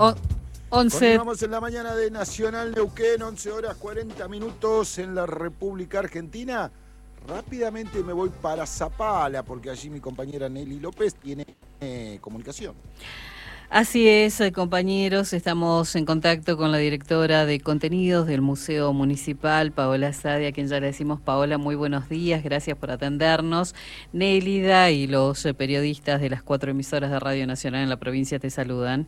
O- 11. Continuamos en la mañana de Nacional Neuquén, 11 horas 40 minutos en la República Argentina. Rápidamente me voy para Zapala, porque allí mi compañera Nelly López tiene comunicación. Así es, compañeros, estamos en contacto con la directora de contenidos del Museo Municipal, Paola Sadia, a quien ya le decimos, Paola, muy buenos días, gracias por atendernos. Nélida y los periodistas de las 4 emisoras de Radio Nacional en la provincia te saludan.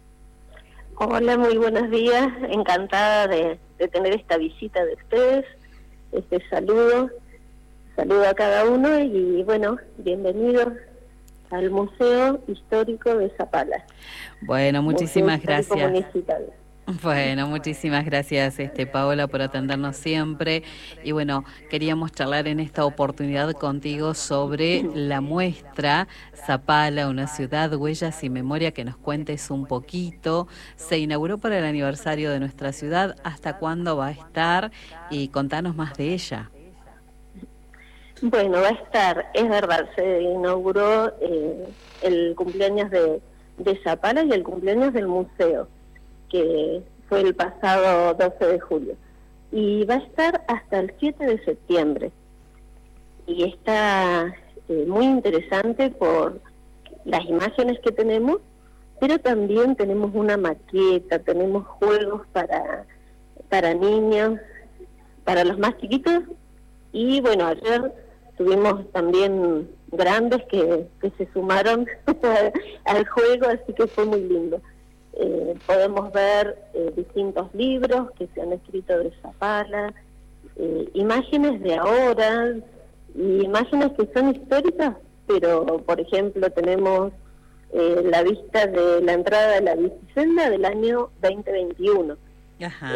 Hola, muy buenos días, encantada de tener esta visita de ustedes, este saludo a cada uno y bueno, bienvenidos al Museo Histórico de Zapala. Bueno, muchísimas gracias. Municipal. Bueno, muchísimas gracias, Paola, por atendernos siempre. Y bueno, queríamos charlar en esta oportunidad contigo sobre la muestra Zapala, una ciudad, huellas y memoria, que nos cuentes un poquito. Se inauguró para el aniversario de nuestra ciudad. ¿Hasta cuándo va a estar? Y contanos más de ella. Bueno, va a estar, es verdad, se inauguró el cumpleaños de Zapala y el cumpleaños del museo, que fue el pasado 12 de julio. Y va a estar hasta el 7 de septiembre. Y está muy interesante por las imágenes que tenemos, pero también tenemos una maqueta, tenemos juegos para niños, para los más chiquitos. Y bueno, ayer tuvimos también grandes que se sumaron al juego, así que fue muy lindo. Podemos ver distintos libros que se han escrito de Zapala, imágenes de ahora, y imágenes que son históricas, pero por ejemplo tenemos la vista de la entrada de la bicicenda del año 2021. Ajá.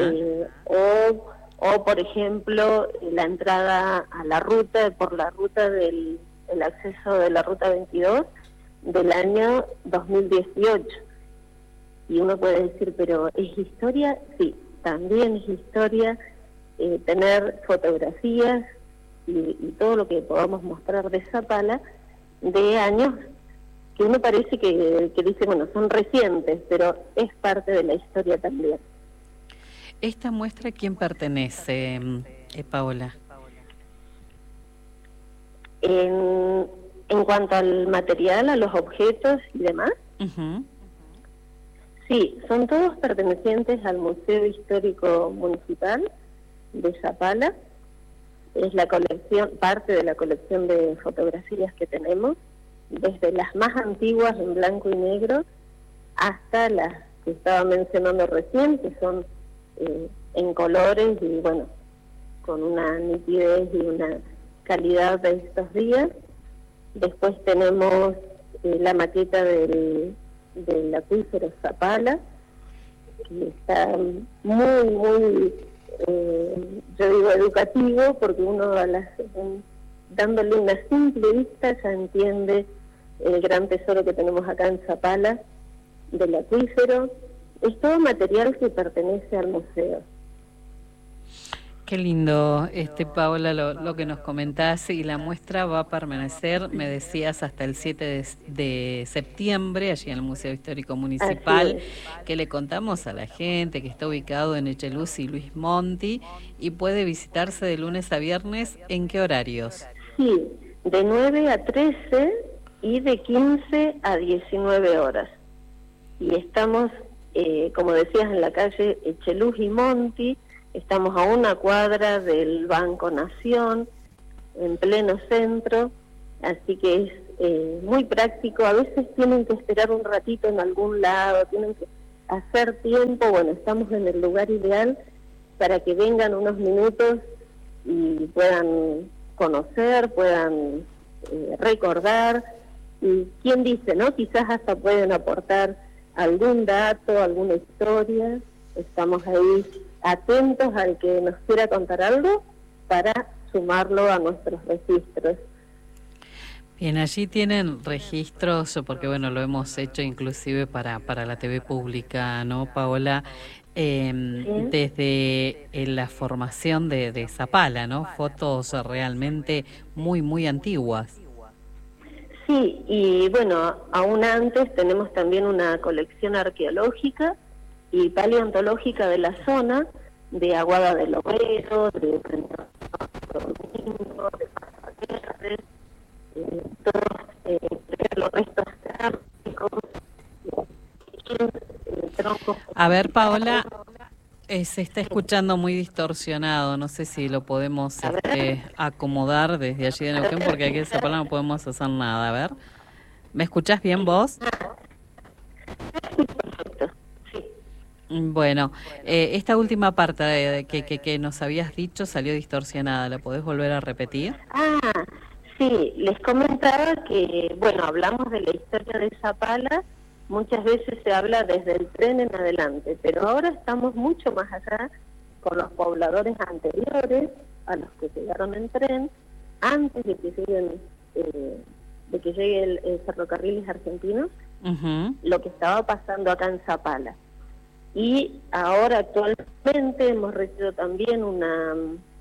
O por ejemplo la entrada a la ruta, por la ruta el acceso de la ruta 22 del año 2018. Y uno puede decir, pero ¿es historia? Sí, también es historia, tener fotografías y todo lo que podamos mostrar de Zapala de años que uno parece que dice, bueno, son recientes, pero es parte de la historia también. ¿Esta muestra a quién pertenece, Paola? En cuanto al material, a los objetos y demás, Uh-huh. sí, son todos pertenecientes al Museo Histórico Municipal de Zapala. Es la colección, parte de la colección de fotografías que tenemos, desde las más antiguas en blanco y negro hasta las que estaba mencionando recién, que son en colores y bueno, con una nitidez y una calidad de estos días. Después tenemos la maqueta del acuífero Zapala, que está muy yo digo educativo, porque uno dándole una simple vista ya entiende el gran tesoro que tenemos acá en Zapala del acuífero. Es todo material que pertenece al museo. Qué lindo, Paola, lo que nos comentás, y la muestra va a permanecer, me decías, hasta el 7 de septiembre, allí en el Museo Histórico Municipal, que le contamos a la gente que está ubicado en Echeluz y Luis Monti, y puede visitarse de lunes a viernes. ¿En qué horarios? Sí, de 9 a 13 y de 15 a 19 horas. Y estamos, como decías, en la calle Echeluz y Monti. Estamos a una cuadra del Banco Nación, en pleno centro, así que es muy práctico. A veces tienen que esperar un ratito en algún lado, tienen que hacer tiempo. Bueno, estamos en el lugar ideal para que vengan unos minutos y puedan conocer, puedan recordar. Y quién dice, ¿no? Quizás hasta pueden aportar algún dato, alguna historia. Estamos ahí atentos al que nos quiera contar algo para sumarlo a nuestros registros. Bien, allí tienen registros, porque bueno, lo hemos hecho inclusive para la TV pública, ¿no, Paola? ¿Sí? Desde la formación de Zapala, ¿no? Fotos realmente muy antiguas. Sí, y bueno, aún antes tenemos también una colección arqueológica y paleontológica de la zona, de Aguada del Obrero, de Domingo, de Pasaverdes, los restos cerámicos, troncos. A ver, Paola, se está escuchando muy distorsionado, no sé si lo podemos acomodar desde allí de Neuquén, porque aquí en Zapala no podemos hacer nada. A ver, ¿me escuchás bien vos? Perfecto, sí. Bueno, esta última parte que nos habías dicho salió distorsionada, ¿la podés volver a repetir? Sí, les comentaba que, bueno, hablamos de la historia de Zapala, muchas veces se habla desde el tren en adelante, pero ahora estamos mucho más allá con los pobladores anteriores a los que llegaron en tren, antes de que llegue el ferrocarriles argentinos, lo que estaba pasando acá en Zapala. Y ahora actualmente hemos recibido también una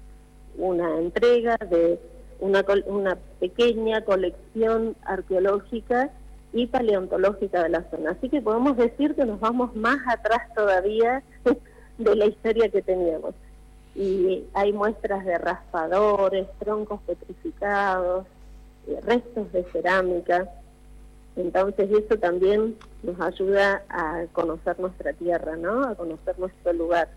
entrega de una pequeña colección arqueológica y paleontológica de la zona. Así que podemos decir que nos vamos más atrás todavía de la historia que teníamos. Y hay muestras de raspadores, troncos petrificados, restos de cerámica. Entonces eso también nos ayuda a conocer nuestra tierra, ¿no? A conocer nuestro lugar.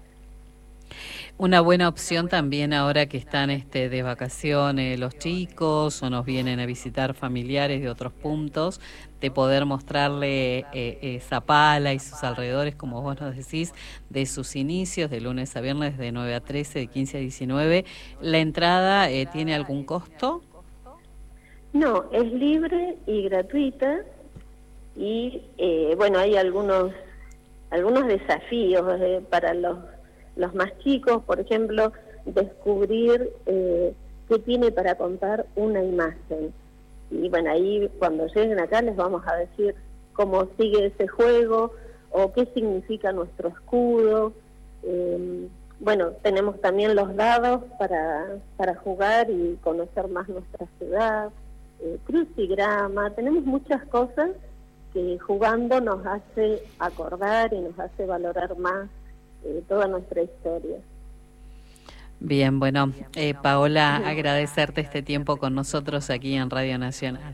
Una buena opción también ahora que están de vacaciones los chicos o nos vienen a visitar familiares de otros puntos, de poder mostrarle Zapala y sus alrededores, como vos nos decís, de sus inicios, de lunes a viernes de 9 a 13, de 15 a 19. ¿La entrada tiene algún costo? No, es libre y gratuita y bueno, hay algunos desafíos para los más chicos, por ejemplo, descubrir qué tiene para contar una imagen. Y bueno, ahí cuando lleguen acá les vamos a decir cómo sigue ese juego o qué significa nuestro escudo. Bueno, tenemos también los dados para jugar y conocer más nuestra ciudad, crucigrama, tenemos muchas cosas que jugando nos hace acordar y nos hace valorar más toda nuestra historia. Bien, bueno, Paola, agradecerte este tiempo con nosotros aquí en Radio Nacional.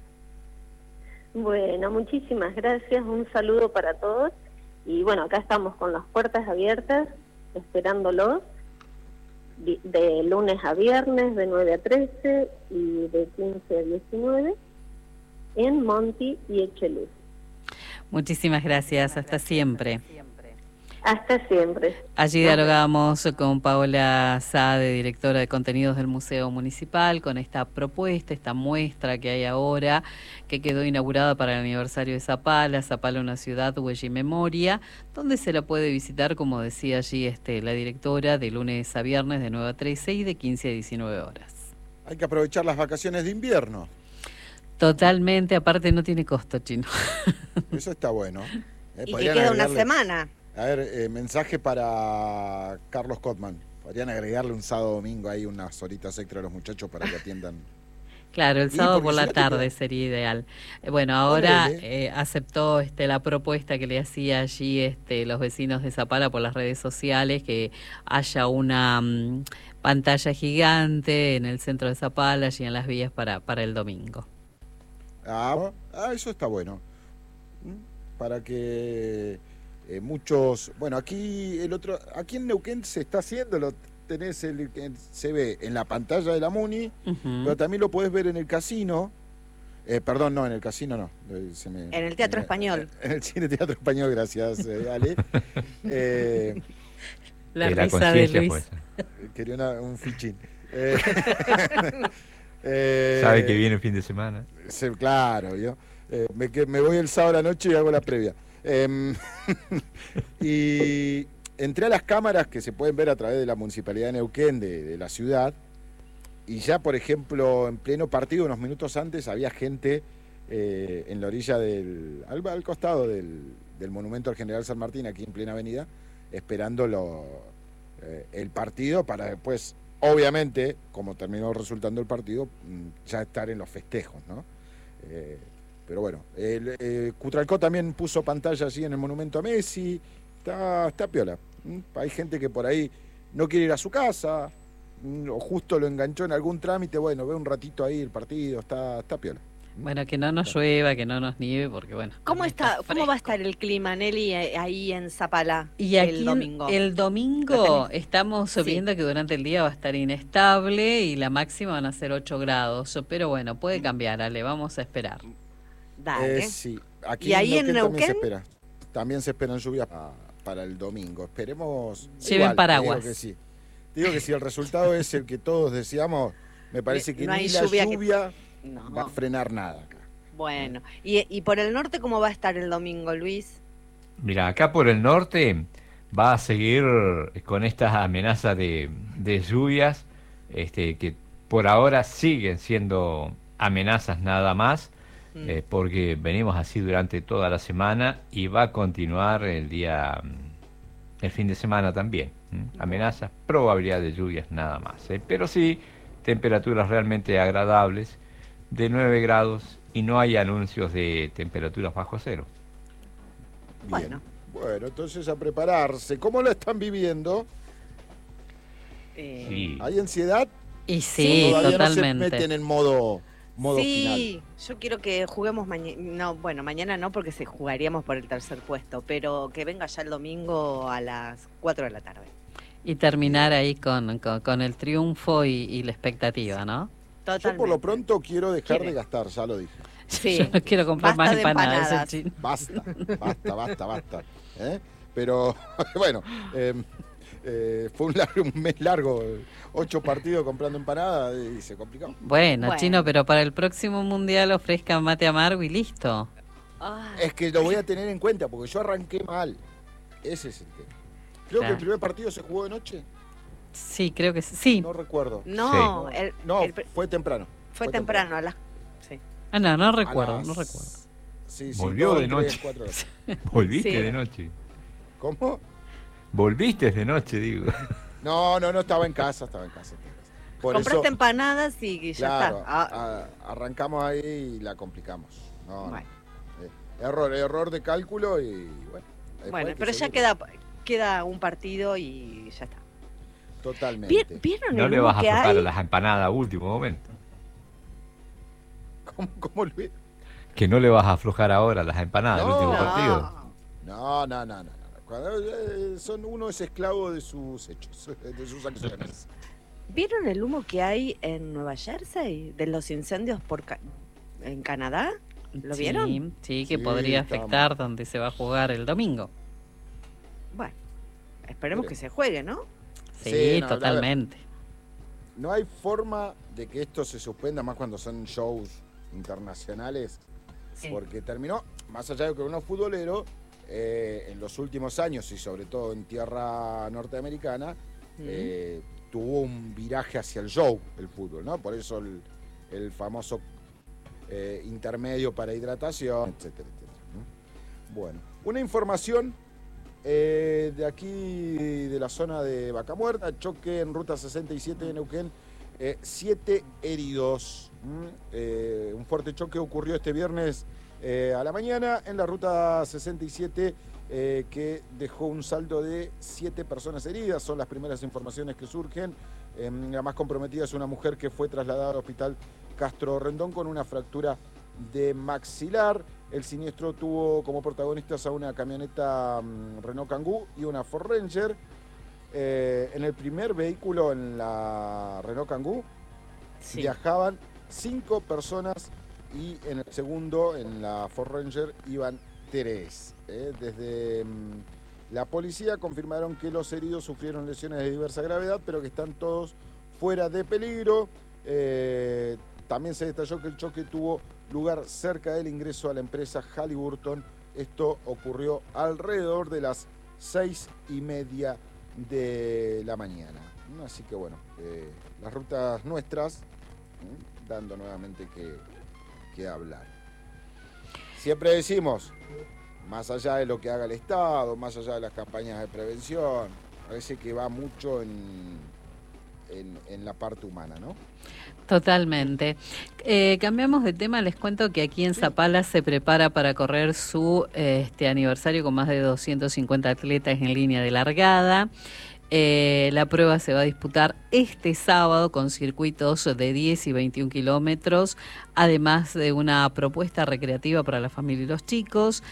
Bueno, muchísimas gracias, un saludo para todos y bueno, acá estamos con las puertas abiertas, esperándolos de lunes a viernes de 9 a 13 y de 15 a 19 en Monti y Echeluz. Muchísimas gracias, hasta siempre. Hasta siempre. Allí dialogamos con Paola Sade, directora de contenidos del Museo Municipal, con esta propuesta, esta muestra que hay ahora, que quedó inaugurada para el aniversario de Zapala, una ciudad, huella y memoria, donde se la puede visitar, como decía allí la directora, de lunes a viernes de 9 a 13 y de 15 a 19 horas. Hay que aprovechar las vacaciones de invierno. Totalmente, aparte no tiene costo, Chino. Eso está bueno. Y que queda una semana. A ver, mensaje para Carlos Cotman. Podrían agregarle un sábado domingo ahí unas horitas extra a los muchachos para que atiendan. Claro, el sábado por la tarde sería ideal. Bueno, ahora aceptó la propuesta que le hacía allí los vecinos de Zapala por las redes sociales, que haya una pantalla gigante en el centro de Zapala y en las vías para el domingo. Eso está bueno. Para que muchos, bueno, aquí en Neuquén se está haciendo, se ve en la pantalla de la Muni, pero también lo podés ver en el casino, perdón, no, en el casino no. En el Teatro Español. En el Cine Teatro Español, gracias, Ale. La risa de Luis. Pues. Quería un fichín. Sabe que viene el fin de semana. Claro, yo me voy el sábado a la noche y hago la previa. Y entré a las cámaras que se pueden ver a través de la Municipalidad de Neuquén, de la ciudad, y ya, por ejemplo, en pleno partido, unos minutos antes, había gente en la orilla al costado del Monumento al General San Martín, aquí en plena avenida, esperando el partido para después, obviamente, como terminó resultando el partido, ya estar en los festejos, ¿no? Pero bueno, Cutralcó también puso pantalla así en el monumento a Messi, Está piola. Hay gente que por ahí no quiere ir a su casa, o justo lo enganchó en algún trámite, bueno, ve un ratito ahí el partido, está piola. Bueno, que no nos llueva, que no nos nieve, porque bueno. ¿Cómo va a estar el clima, Nelly, ahí en Zapala y aquí el domingo? El domingo estamos viendo que durante el día va a estar inestable y la máxima van a ser 8 grados, pero bueno, puede cambiar, Ale, vamos a esperar. Dale. Sí, aquí ¿Y ahí en Neuquén? También se esperan lluvias para el domingo. Esperemos. Lleven paraguas. Te digo que si el resultado es el que todos deseamos, me parece que no ni hay la lluvia No. va a frenar nada acá. Bueno, ¿y por el norte cómo va a estar el domingo, Luis? Mira, acá por el norte va a seguir con estas amenazas de lluvias, que por ahora siguen siendo amenazas nada más, porque venimos así durante toda la semana y va a continuar el fin de semana también. Amenazas, probabilidad de lluvias nada más, pero sí temperaturas realmente agradables de 9 grados y no hay anuncios de temperaturas bajo cero. Bien. Bueno, entonces a prepararse. ¿Cómo lo están viviendo? Sí. ¿Hay ansiedad? Y sí, todavía totalmente. No se meten en modo sí, final. yo quiero que juguemos mañana. No, bueno, mañana no porque jugaríamos por el tercer puesto, pero que venga ya el domingo a las 4 de la tarde. Y terminar ahí con el triunfo y la expectativa, ¿no? Totalmente. Yo por lo pronto quiero dejar de gastar, ya lo dije. Sí. Yo no quiero comprar Basta más de empanadas. Basta. Pero bueno, fue un mes largo, 8 partidos comprando empanadas y se complicó. Bueno, Chino, pero para el próximo mundial ofrezcan mate amargo y listo. Es que lo voy a tener en cuenta porque yo arranqué mal. Ese es el tema. Creo que el primer partido se jugó de noche. Sí, creo que sí. No recuerdo. No, sí. Fue temprano. Fue temprano a las... Sí. No recuerdo. Sí, volvió de noche. Volviste de noche. ¿Cómo? Volviste de noche, digo. No, estaba en casa. Compraste empanadas y ya está. Arrancamos ahí y la complicamos. Error de cálculo y bueno. Bueno, pero ya queda un partido y ya está. Totalmente. ¿Vieron no le vas a aflojar a las empanadas a último momento. ¿Cómo Luis? Que no le vas a aflojar ahora a las empanadas al último partido. No. Uno es esclavo de sus hechos, de sus acciones. ¿Vieron el humo que hay en Nueva Jersey de los incendios en Canadá? ¿Lo vieron? Sí, que podría afectar donde se va a jugar el domingo. Bueno, esperemos que se juegue, ¿no? Sí, totalmente. No hay forma de que esto se suspenda más cuando son shows internacionales, porque terminó, más allá de que uno es futbolero, en los últimos años y sobre todo en tierra norteamericana, tuvo un viraje hacia el show, el fútbol, ¿no? Por eso el famoso intermedio para hidratación, etcétera, ¿no? Bueno, una información de aquí, de la zona de Vaca Muerta, choque en ruta 67 de Neuquén, 7 heridos. Un fuerte choque ocurrió este viernes a la mañana en la ruta 67 que dejó un saldo de 7 personas heridas. Son las primeras informaciones que surgen. La más comprometida es una mujer que fue trasladada al hospital Castro Rendón con una fractura de maxilar. El siniestro tuvo como protagonistas a una camioneta Renault Kangoo y una Ford Ranger. En el primer vehículo, en la Renault Kangoo, viajaban 5 personas y en el segundo, en la Ford Ranger, iban 3. Desde la policía confirmaron que los heridos sufrieron lesiones de diversa gravedad, pero que están todos fuera de peligro. También se detalló que el choque tuvo lugar cerca del ingreso a la empresa Halliburton. Esto ocurrió alrededor de las 6:30 de la mañana. Así que bueno, las rutas nuestras, dando nuevamente que hablar. Siempre decimos, más allá de lo que haga el Estado, más allá de las campañas de prevención, parece que va mucho en en la parte humana, ¿no? Totalmente. Cambiamos de tema, les cuento que aquí en Zapala se prepara para correr su aniversario con más de 250 atletas en línea de largada. La prueba se va a disputar este sábado con circuitos de 10 y 21 kilómetros, además de una propuesta recreativa para la familia y los chicos.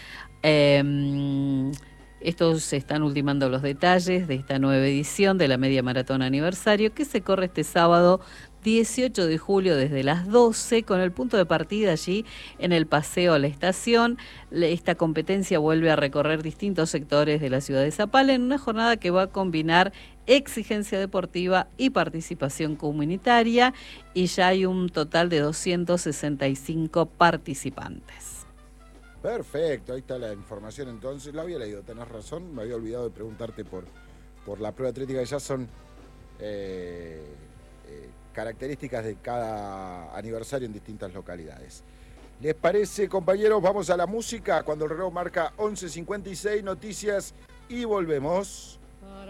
Estos se están ultimando los detalles de esta nueva edición de la Media Maratón Aniversario que se corre este sábado 18 de julio desde las 12 con el punto de partida allí en el Paseo a la Estación. Esta competencia vuelve a recorrer distintos sectores de la ciudad de Zapala en una jornada que va a combinar exigencia deportiva y participación comunitaria y ya hay un total de 265 participantes. Perfecto, ahí está la información entonces. La había leído, tenés razón, me había olvidado de preguntarte por la prueba atlética, que ya son características de cada aniversario en distintas localidades. ¿Les parece, compañeros? Vamos a la música cuando el reloj marca 11:56, noticias y volvemos.